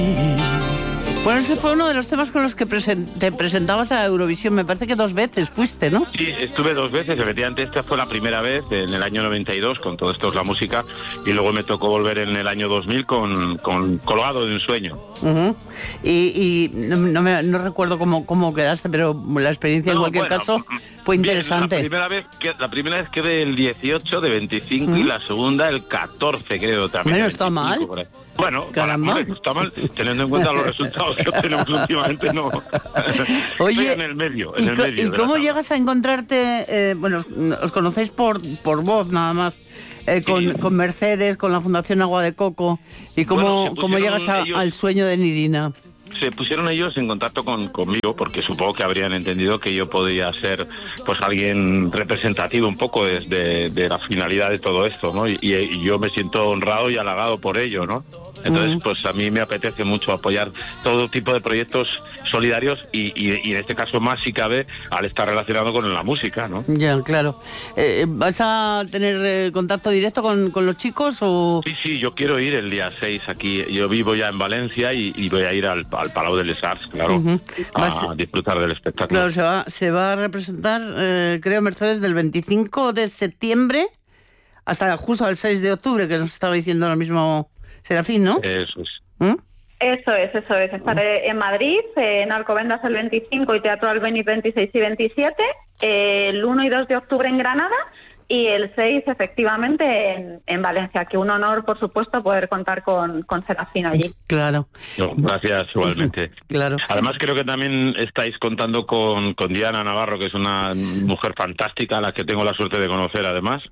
Bueno, ese fue uno de los temas con los que te presentabas a Eurovisión. Me parece que 2 veces fuiste, ¿no? Sí, estuve 2 veces. Efectivamente, esta fue la primera vez en el año 92, con Todo esto es la música, y luego me tocó volver en el año 2000 con Colgado de un sueño. Uh-huh. Y no recuerdo cómo quedaste, pero la experiencia en cualquier caso fue interesante. Bien, la primera vez quedé el 18 de 25 y la segunda el 14, creo, también. Bueno, está mal. Bueno, caramba. Está mal, teniendo en cuenta los resultados que tenemos últimamente, no. Oye, estoy en el medio. ¿Y cómo llegas a encontrarte? Bueno, os conocéis por voz nada más, con Mercedes, con la Fundación Agua de Coco, y cómo llegas al sueño de Nirina. Se pusieron ellos en contacto conmigo porque supongo que habrían entendido que yo podía ser pues alguien representativo un poco de la finalidad de todo esto, ¿no? Y yo me siento honrado y halagado por ello, ¿no? Entonces, pues a mí me apetece mucho apoyar todo tipo de proyectos solidarios y en este caso más si cabe al estar relacionado con la música, ¿no? Ya, claro. ¿Vas a tener contacto directo con los chicos o...? Sí, yo quiero ir el día 6 aquí. Yo vivo ya en Valencia y voy a ir al Palau de les Arts, claro, a disfrutar del espectáculo. Claro, se va a representar, creo, Mercedes, del 25 de septiembre hasta justo el 6 de octubre, que nos estaba diciendo ahora mismo Serafín, ¿no? Eso es. Eso es. Estaré en Madrid, en Alcobendas el 25 y Teatro Albéniz 26 y 27, el 1 y 2 de octubre en Granada y el 6 efectivamente en Valencia. Que un honor, por supuesto, poder contar con Serafín allí. Claro. No, gracias, igualmente. Claro. Además creo que también estáis contando con Diana Navarro, que es una mujer fantástica, a la que tengo la suerte de conocer además,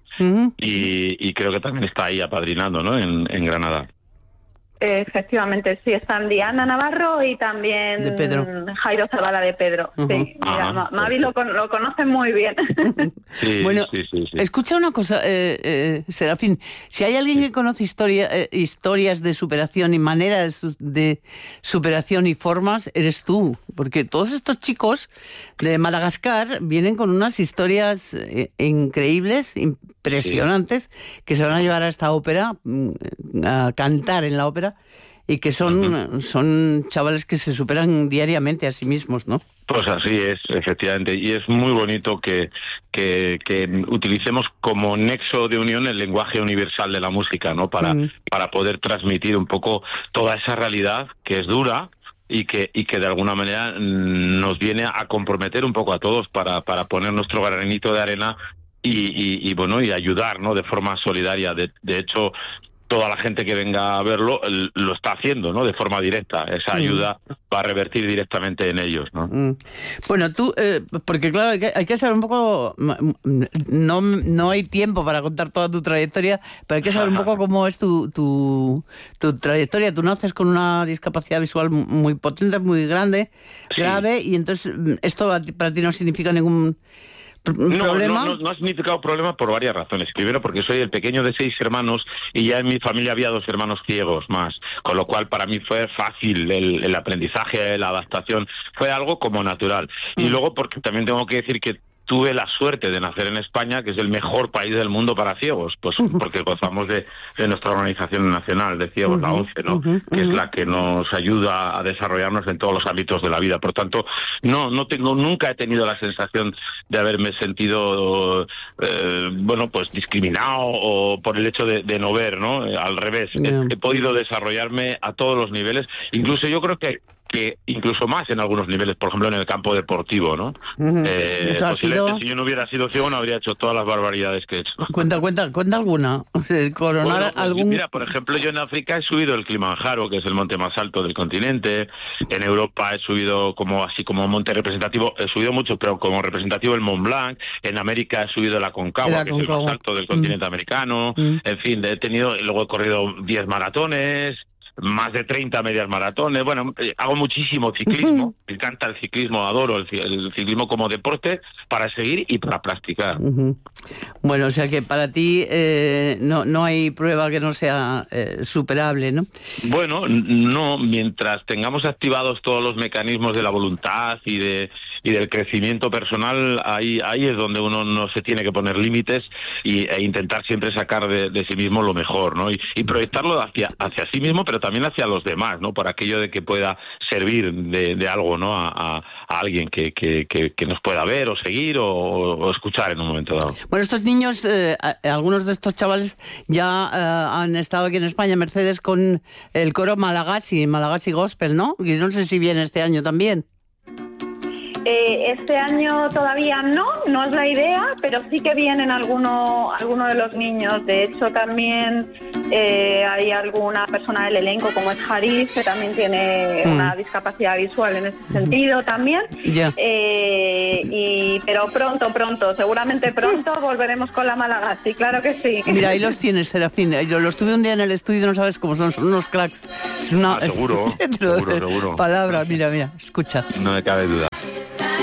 y creo que también está ahí apadrinando, ¿no? En Granada. Efectivamente, sí, están Diana Navarro y también de Pedro. Jairo Zavala de Pedro. Sí, mira, Mavi lo conoce muy bien. Sí, bueno, sí. Escucha una cosa, Serafín, si hay alguien que conoce historias de superación y maneras de superación y formas, eres tú, porque todos estos chicos de Madagascar vienen con unas historias increíbles, impresionantes, que se van a llevar a esta ópera, a cantar en la ópera, y que son chavales que se superan diariamente a sí mismos, ¿no? Pues así es, efectivamente, y es muy bonito que utilicemos como nexo de unión el lenguaje universal de la música, ¿no? Para poder transmitir un poco toda esa realidad que es dura y que de alguna manera nos viene a comprometer un poco a todos para poner nuestro granito de arena y bueno, y ayudar, ¿no? De forma solidaria. De hecho, toda la gente que venga a verlo lo está haciendo, ¿no? De forma directa. Esa ayuda va a revertir directamente en ellos, ¿no? Bueno, tú, porque claro, hay que saber un poco, no hay tiempo para contar toda tu trayectoria, pero hay que saber un poco cómo es tu trayectoria. Tú naces con una discapacidad visual muy potente, muy grande, grave, y entonces esto para ti no significa ningún problema. No ha significado problema por varias razones. Primero, porque soy el pequeño de 6 hermanos y ya en mi familia había 2 hermanos ciegos más, con lo cual para mí fue fácil el aprendizaje, la adaptación, fue algo como natural. Y luego porque también tengo que decir que tuve la suerte de nacer en España, que es el mejor país del mundo para ciegos, pues porque gozamos de nuestra organización nacional de ciegos, la ONCE, ¿no? Que es la que nos ayuda a desarrollarnos en todos los ámbitos de la vida. Por tanto, nunca he tenido la sensación de haberme sentido, pues discriminado o por el hecho de no ver, ¿no? Al revés, he podido desarrollarme a todos los niveles. Incluso yo creo que incluso más en algunos niveles, por ejemplo en el campo deportivo, ¿no? Posiblemente si yo no hubiera sido ciego no habría hecho todas las barbaridades que he hecho. Cuenta alguna. Coronar algún... Mira, por ejemplo, yo en África he subido el Kilimanjaro, que es el monte más alto del continente. En Europa he subido como monte representativo, he subido mucho, pero como representativo el Mont Blanc. En América he subido la Aconcagua, que es el más alto del continente americano. En fin, luego he corrido 10 maratones, más de 30 medias maratones. Bueno, hago muchísimo ciclismo. Me encanta el ciclismo, adoro el ciclismo como deporte para seguir y para practicar. Bueno, o sea que para ti no hay prueba que no sea superable, ¿no? Bueno, no, mientras tengamos activados todos los mecanismos de la voluntad y de del crecimiento personal, ahí es donde uno no se tiene que poner límites e intentar siempre sacar de sí mismo lo mejor, ¿no? Y proyectarlo hacia sí mismo, pero también hacia los demás, ¿no? Por aquello de que pueda servir de algo, ¿no? A alguien que nos pueda ver o seguir o escuchar en un momento dado. Bueno, estos niños, algunos de estos chavales ya han estado aquí en España, Mercedes, con el coro Malagasy Gospel, ¿no? Y no sé si viene este año también. Este año todavía no es la idea, pero sí que vienen alguno de los niños. De hecho, también hay alguna persona del elenco, como es Haris, que también tiene una discapacidad visual en ese sentido también. Yeah. Pero pronto, seguramente pronto volveremos con la Malagasy, claro que sí. Mira, ahí los tienes, Serafín. Yo los tuve un día en el estudio, no sabes cómo son unos cracks. Seguro. Palabra, mira, escucha. No me cabe duda.